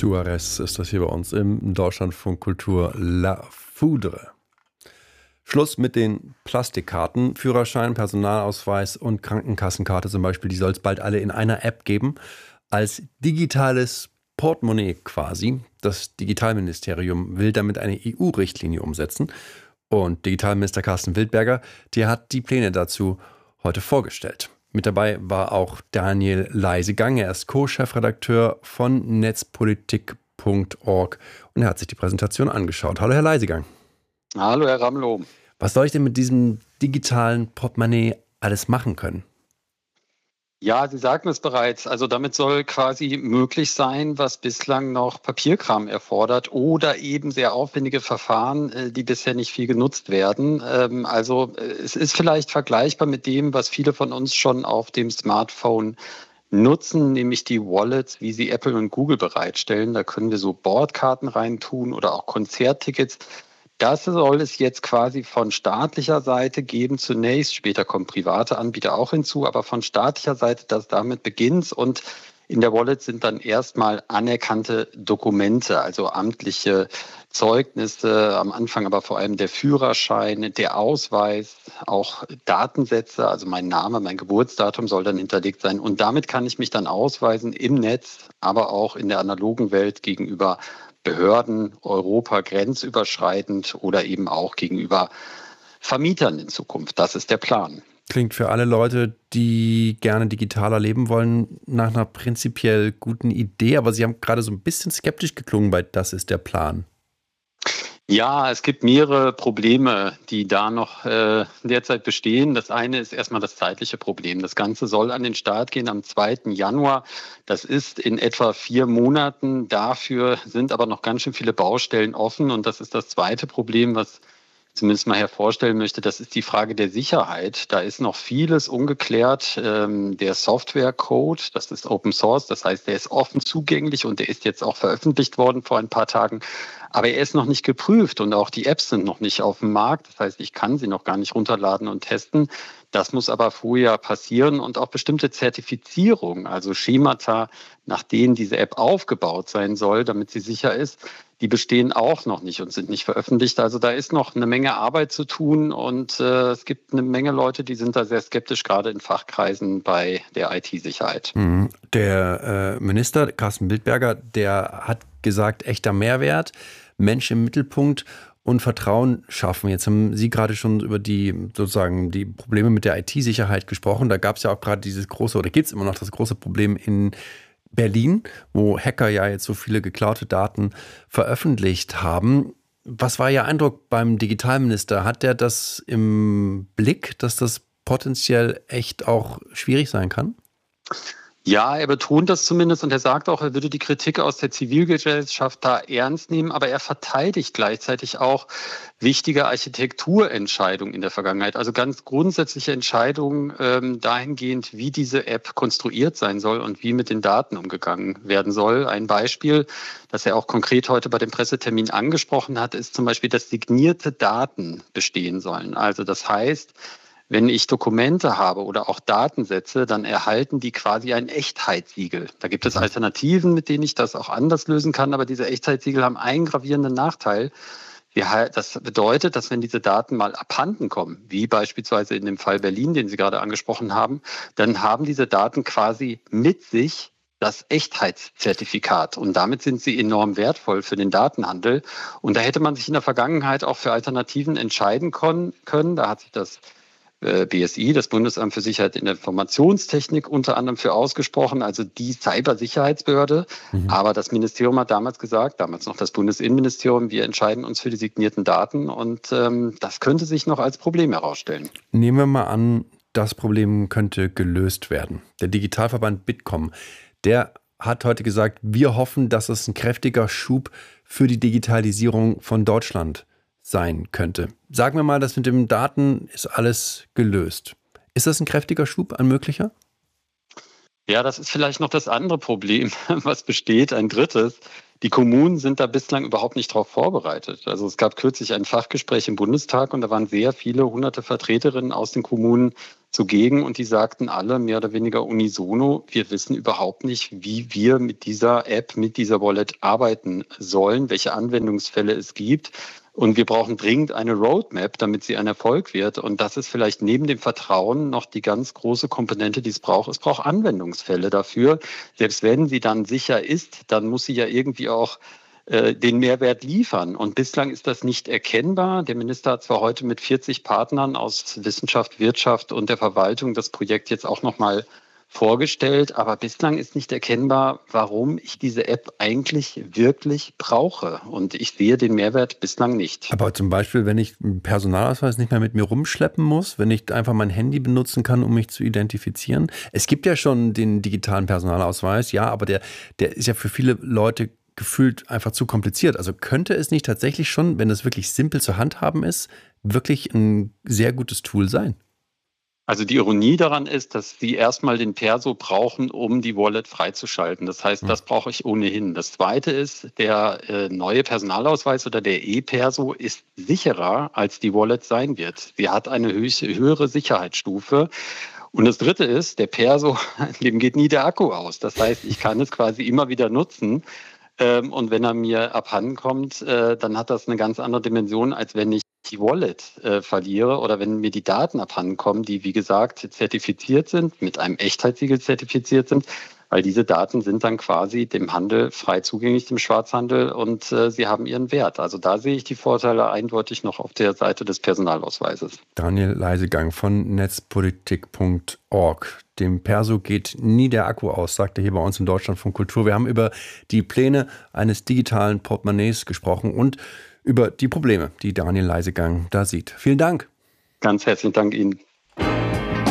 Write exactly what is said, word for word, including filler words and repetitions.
Suarez ist das hier bei uns im Deutschlandfunk Kultur La Foudre. Schluss mit den Plastikkarten. Führerschein, Personalausweis und Krankenkassenkarte zum Beispiel, die soll es bald alle in einer App geben. Als digitales Portemonnaie quasi. Das Digitalministerium will damit eine E U-Richtlinie umsetzen. Und Digitalminister Carsten Wildberger, der hat die Pläne dazu heute vorgestellt. Mit dabei war auch Daniel Leisegang. Er ist Co-Chefredakteur von netzpolitik punkt org und er hat sich die Präsentation angeschaut. Hallo, Herr Leisegang. Hallo, Herr Ramelow. Was soll ich denn mit diesem digitalen Portemonnaie alles machen können? Ja, Sie sagten es bereits. Also damit soll quasi möglich sein, was bislang noch Papierkram erfordert oder eben sehr aufwendige Verfahren, die bisher nicht viel genutzt werden. Also es ist vielleicht vergleichbar mit dem, was viele von uns schon auf dem Smartphone nutzen, nämlich die Wallets, wie sie Apple und Google bereitstellen. Da können wir so Bordkarten reintun oder auch Konzerttickets. Das soll es jetzt quasi von staatlicher Seite geben zunächst. Später kommen private Anbieter auch hinzu, aber von staatlicher Seite, dass damit beginnt. Und in der Wallet sind dann erstmal anerkannte Dokumente, also amtliche Zeugnisse, am Anfang aber vor allem der Führerschein, der Ausweis, auch Datensätze, also mein Name, mein Geburtsdatum soll dann hinterlegt sein. Und damit kann ich mich dann ausweisen im Netz, aber auch in der analogen Welt gegenüber Behörden, Europa grenzüberschreitend oder eben auch gegenüber Vermietern in Zukunft. Das ist der Plan. Klingt für alle Leute, die gerne digitaler leben wollen, nach einer prinzipiell guten Idee. Aber Sie haben gerade so ein bisschen skeptisch geklungen bei "Das ist der Plan". Ja, es gibt mehrere Probleme, die da noch äh, derzeit bestehen. Das eine ist erstmal das zeitliche Problem. Das Ganze soll an den Start gehen am zweiten Januar. Das ist in etwa vier Monaten. Dafür sind aber noch ganz schön viele Baustellen offen. Und das ist das zweite Problem, was ich zumindest mal hervorstellen möchte. Das ist die Frage der Sicherheit. Da ist noch vieles ungeklärt. Ähm, der Softwarecode, das ist Open Source. Das heißt, der ist offen zugänglich und der ist jetzt auch veröffentlicht worden vor ein paar Tagen. Aber er ist noch nicht geprüft und auch die Apps sind noch nicht auf dem Markt. Das heißt, ich kann sie noch gar nicht runterladen und testen. Das muss aber vorher passieren und auch bestimmte Zertifizierungen, also Schemata, nach denen diese App aufgebaut sein soll, damit sie sicher ist, die bestehen auch noch nicht und sind nicht veröffentlicht. Also da ist noch eine Menge Arbeit zu tun und äh, es gibt eine Menge Leute, die sind da sehr skeptisch, gerade in Fachkreisen bei der I T-Sicherheit. Der äh, Minister Carsten Wildberger, der hat gesagt, echter Mehrwert, Mensch im Mittelpunkt und Vertrauen schaffen. Jetzt haben Sie gerade schon über die sozusagen die Probleme mit der I T-Sicherheit gesprochen. Da gab es ja auch gerade dieses große, oder gibt es immer noch das große Problem in Berlin, wo Hacker ja jetzt so viele geklaute Daten veröffentlicht haben. Was war Ihr Eindruck beim Digitalminister? Hat der das im Blick, dass das potenziell echt auch schwierig sein kann? Ja, er betont das zumindest und er sagt auch, er würde die Kritik aus der Zivilgesellschaft da ernst nehmen, aber er verteidigt gleichzeitig auch wichtige Architekturentscheidungen in der Vergangenheit, also ganz grundsätzliche Entscheidungen ähm, dahingehend, wie diese App konstruiert sein soll und wie mit den Daten umgegangen werden soll. Ein Beispiel, das er auch konkret heute bei dem Pressetermin angesprochen hat, ist zum Beispiel, dass signierte Daten bestehen sollen. Also das heißt, wenn ich Dokumente habe oder auch Datensätze, dann erhalten die quasi ein Echtheitssiegel. Da gibt es Alternativen, mit denen ich das auch anders lösen kann, aber diese Echtheitssiegel haben einen gravierenden Nachteil. Das bedeutet, dass wenn diese Daten mal abhanden kommen, wie beispielsweise in dem Fall Berlin, den Sie gerade angesprochen haben, dann haben diese Daten quasi mit sich das Echtheitszertifikat. Und damit sind sie enorm wertvoll für den Datenhandel. Und da hätte man sich in der Vergangenheit auch für Alternativen entscheiden können. Da hat sich das B S I, das Bundesamt für Sicherheit in der Informationstechnik, unter anderem für ausgesprochen, also die Cybersicherheitsbehörde. Mhm. Aber das Ministerium hat damals gesagt, damals noch das Bundesinnenministerium, wir entscheiden uns für die signierten Daten und ähm, das könnte sich noch als Problem herausstellen. Nehmen wir mal an, das Problem könnte gelöst werden. Der Digitalverband Bitkom, der hat heute gesagt, wir hoffen, dass es ein kräftiger Schub für die Digitalisierung von Deutschland sein könnte. Sagen wir mal, das mit den Daten ist alles gelöst. Ist das ein kräftiger Schub, ein möglicher? Ja, das ist vielleicht noch das andere Problem, was besteht, ein drittes. Die Kommunen sind da bislang überhaupt nicht darauf vorbereitet. Also es gab kürzlich ein Fachgespräch im Bundestag und da waren sehr viele hunderte Vertreterinnen aus den Kommunen zugegen und die sagten alle mehr oder weniger unisono, wir wissen überhaupt nicht, wie wir mit dieser App, mit dieser Wallet arbeiten sollen, welche Anwendungsfälle es gibt. Und wir brauchen dringend eine Roadmap, damit sie ein Erfolg wird. Und das ist vielleicht neben dem Vertrauen noch die ganz große Komponente, die es braucht. Es braucht Anwendungsfälle dafür. Selbst wenn sie dann sicher ist, dann muss sie ja irgendwie auch äh, den Mehrwert liefern. Und bislang ist das nicht erkennbar. Der Minister hat zwar heute mit vierzig Partnern aus Wissenschaft, Wirtschaft und der Verwaltung das Projekt jetzt auch nochmal vorgestellt, aber bislang ist nicht erkennbar, warum ich diese App eigentlich wirklich brauche. Und ich sehe den Mehrwert bislang nicht. Aber zum Beispiel, wenn ich einen Personalausweis nicht mehr mit mir rumschleppen muss, wenn ich einfach mein Handy benutzen kann, um mich zu identifizieren. Es gibt ja schon den digitalen Personalausweis, ja, aber der, der ist ja für viele Leute gefühlt einfach zu kompliziert. Also könnte es nicht tatsächlich schon, wenn es wirklich simpel zu handhaben ist, wirklich ein sehr gutes Tool sein? Also die Ironie daran ist, dass Sie erstmal den Perso brauchen, um die Wallet freizuschalten. Das heißt, das brauche ich ohnehin. Das Zweite ist, der äh, neue Personalausweis oder der E-Perso ist sicherer, als die Wallet sein wird. Sie hat eine hö- höhere Sicherheitsstufe. Und das Dritte ist, der Perso, dem geht nie der Akku aus. Das heißt, ich kann es quasi immer wieder nutzen. Ähm, und wenn er mir abhanden kommt, äh, dann hat das eine ganz andere Dimension, als wenn ich die Wallet äh, verliere oder wenn mir die Daten abhanden kommen, die, wie gesagt, zertifiziert sind, mit einem Echtheitssiegel zertifiziert sind, weil diese Daten sind dann quasi dem Handel frei zugänglich, dem Schwarzhandel, und äh, sie haben ihren Wert. Also da sehe ich die Vorteile eindeutig noch auf der Seite des Personalausweises. Daniel Leisegang von netzpolitik punkt org. Dem Perso geht nie der Akku aus, sagt er hier bei uns in Deutschlandfunk Kultur. Wir haben über die Pläne eines digitalen Portemonnaies gesprochen und über die Probleme, die Daniel Leisegang da sieht. Vielen Dank. Ganz herzlichen Dank Ihnen.